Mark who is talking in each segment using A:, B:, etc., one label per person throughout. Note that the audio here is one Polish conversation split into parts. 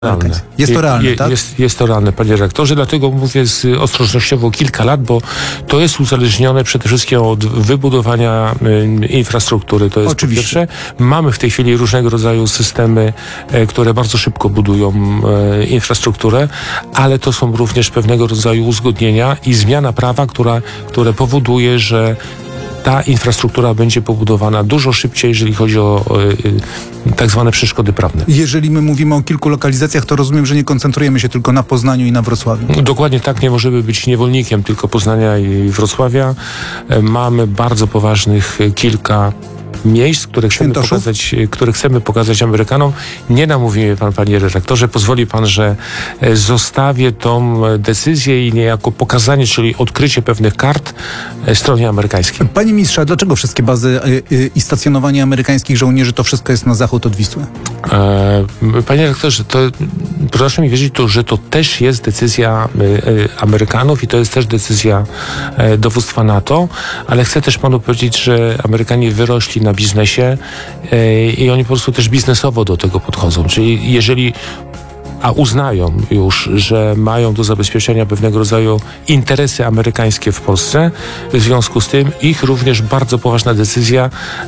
A: Jest to realne, tak?
B: Jest to realne, panie rektorze, dlatego mówię z ostrożnościowo kilka lat, bo to jest uzależnione przede wszystkim od wybudowania infrastruktury. To jest
A: oczywiście.
B: Po pierwsze. Mamy w tej chwili różnego rodzaju systemy, które bardzo szybko budują infrastrukturę, ale to są również pewnego rodzaju uzgodnienia i zmiana prawa, które powoduje, że ta infrastruktura będzie pobudowana dużo szybciej, jeżeli chodzi o tak zwane przeszkody prawne.
A: Jeżeli my mówimy o kilku lokalizacjach, to rozumiem, że nie koncentrujemy się tylko na Poznaniu i na Wrocławiu.
B: Dokładnie tak, nie możemy być niewolnikiem tylko Poznania i Wrocławia. Mamy bardzo poważnych kilka miejsc, które chcemy pokazać Amerykanom. Nie namówi mnie pan, panie redaktorze. Pozwoli pan, że zostawię tą decyzję i niejako pokazanie, czyli odkrycie pewnych kart stronie amerykańskiej.
A: Panie ministrze, a dlaczego wszystkie bazy i stacjonowanie amerykańskich żołnierzy to wszystko jest na zachód od Wisły?
B: Panie redaktorze, to proszę mi wierzyć, że to też jest decyzja Amerykanów i to jest też decyzja dowództwa NATO, ale chcę też panu powiedzieć, że Amerykanie wyrośli na biznesie i oni po prostu też biznesowo do tego podchodzą. Czyli jeżeli uznają już, że mają do zabezpieczenia pewnego rodzaju interesy amerykańskie w Polsce, w związku z tym ich również bardzo poważna decyzja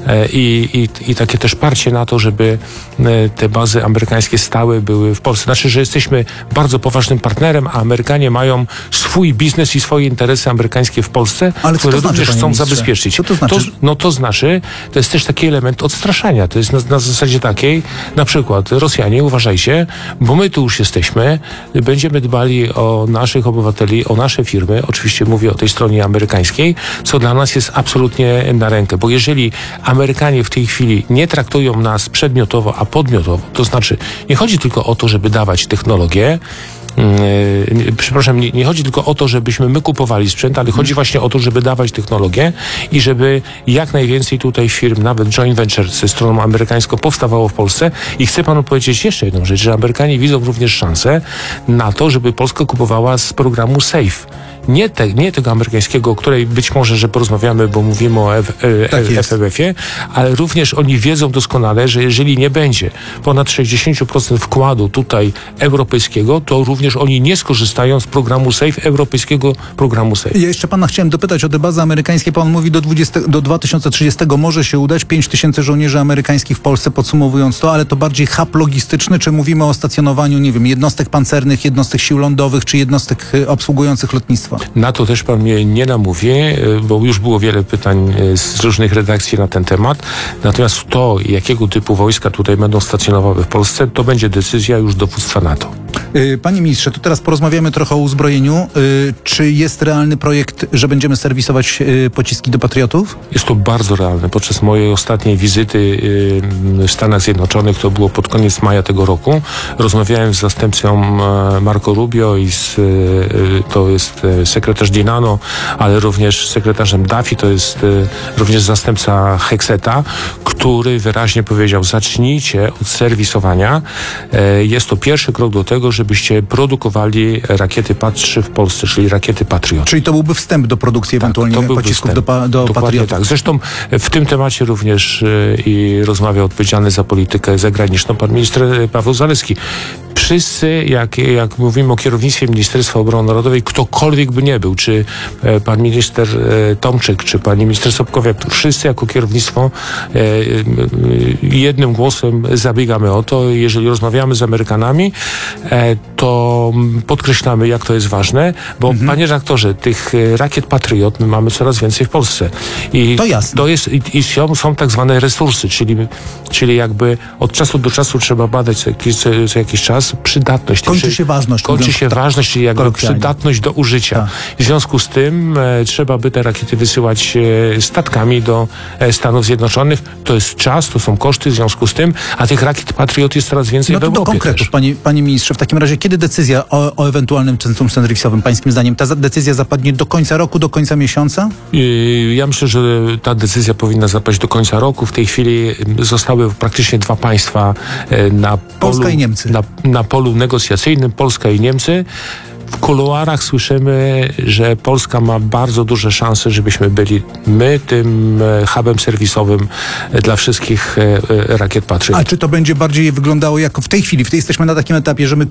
B: i takie też parcie na to, żeby te bazy amerykańskie stałe były w Polsce. Znaczy, że jesteśmy bardzo poważnym partnerem, a Amerykanie mają swój biznes i swoje interesy amerykańskie w Polsce, które również chcą zabezpieczyć.
A: Co to znaczy?
B: To jest też taki element odstraszania. To jest na zasadzie takiej, na przykład Rosjanie, uważajcie, bo my tu już jesteśmy, będziemy dbali o naszych obywateli, o nasze firmy, oczywiście mówię o tej stronie amerykańskiej, co dla nas jest absolutnie na rękę, bo jeżeli Amerykanie w tej chwili nie traktują nas przedmiotowo, a podmiotowo, to znaczy nie chodzi tylko o to, żeby dawać technologię, nie chodzi tylko o to, żebyśmy my kupowali sprzęt, ale chodzi właśnie o to, żeby dawać technologię i żeby jak najwięcej tutaj firm, nawet joint venture ze stroną amerykańską powstawało w Polsce. I chcę panu powiedzieć jeszcze jedną rzecz, że Amerykanie widzą również szansę na to, żeby Polska kupowała z programu SAFE. Nie tego amerykańskiego, o której być może, że porozmawiamy, bo mówimy o FMF-ie, ale również oni wiedzą doskonale, że jeżeli nie będzie ponad 60% wkładu tutaj europejskiego, to również oni nie skorzystają z programu SAFE, europejskiego programu SAFE.
A: Ja jeszcze pana chciałem dopytać o te bazy amerykańskie. Pan mówi do 2030 może się udać 5000 żołnierzy amerykańskich w Polsce, podsumowując to, ale to bardziej hub logistyczny, czy mówimy o stacjonowaniu, nie wiem, jednostek pancernych, jednostek sił lądowych, czy jednostek obsługujących lotnictwo?
B: Na to też pan mnie nie namówi, bo już było wiele pytań z różnych redakcji na ten temat. Natomiast to, jakiego typu wojska tutaj będą stacjonowały w Polsce, to będzie decyzja już dowództwa NATO.
A: Panie ministrze, to teraz porozmawiamy trochę o uzbrojeniu. Czy jest realny projekt, że będziemy serwisować pociski do Patriotów?
B: Jest to bardzo realne. Podczas mojej ostatniej wizyty w Stanach Zjednoczonych, to było pod koniec maja tego roku, rozmawiałem z zastępcą Marco Rubio i to jest sekretarz Dinano, ale również sekretarzem Duffy, to jest również zastępca Hexeta, który wyraźnie powiedział: zacznijcie od serwisowania. Jest to pierwszy krok do tego, żebyście produkowali rakiety PAT-3 w Polsce, czyli rakiety Patriot.
A: Czyli to byłby wstęp do produkcji ewentualnie pocisków do Patriotów.
B: Tak. Zresztą w tym temacie również rozmawia odpowiedzialny za politykę zagraniczną pan minister Paweł Zalewski. Wszyscy, jak mówimy o kierownictwie Ministerstwa Obrony Narodowej, ktokolwiek by nie był, czy pan minister Tomczyk, czy pani minister Sobkowiak, wszyscy jako kierownictwo jednym głosem zabiegamy o to. Jeżeli rozmawiamy z Amerykanami, to podkreślamy, jak to jest ważne, bo panie redaktorze, tych rakiet Patriot my mamy coraz więcej w Polsce. I
A: to jasne.
B: To jest, i są tak zwane resursy, czyli jakby od czasu do czasu trzeba badać co jakiś czas przydatność.
A: Kończy się ważność,
B: czyli jakby przydatność do użycia.
A: Tak.
B: W związku z tym trzeba by te rakiety wysyłać statkami do Stanów Zjednoczonych. To jest czas, to są koszty w związku z tym, a tych rakiet Patriot jest coraz więcej w Europie.
A: Do konkretów, panie ministrze, w takim razie kiedy Kiedy decyzja o ewentualnym centrum serwisowym, pańskim zdaniem, ta decyzja zapadnie do końca roku, do końca miesiąca?
B: Ja myślę, że ta decyzja powinna zapaść do końca roku. W tej chwili zostały praktycznie dwa państwa na polu,
A: Polska i Niemcy.
B: Na polu negocjacyjnym, Polska i Niemcy. W kuluarach słyszymy, że Polska ma bardzo duże szanse, żebyśmy byli my tym hubem serwisowym dla wszystkich rakiet Patriot.
A: A czy to będzie bardziej wyglądało jako w tej chwili? Jesteśmy na takim etapie, że my